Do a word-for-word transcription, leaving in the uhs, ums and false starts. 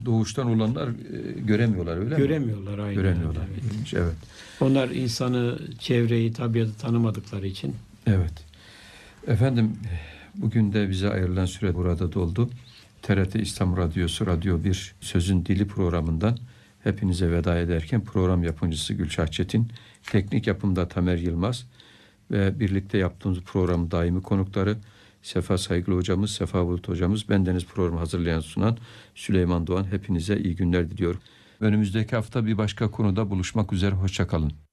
Doğuştan olanlar e, göremiyorlar öyle mi? Göremiyorlar aynen. Göremiyorlar. Evet. İlginç, evet. Onlar insanı, çevreyi, tabiatı tanımadıkları için. Evet. Efendim bugün de bize ayrılan süre burada doldu. T R T İslam Radyosu Radyo bir Sözün Dili programından hepinize veda ederken program yapımcısı Gülşah Çetin, teknik yapımda Tamer Yılmaz ve birlikte yaptığımız programın daimi konukları Sefa Saygılı hocamız, Sefa Bulut hocamız, bendeniz programı hazırlayan sunan Süleyman Doğan, hepinize iyi günler diliyorum. Önümüzdeki hafta bir başka konuda buluşmak üzere, hoşça kalın.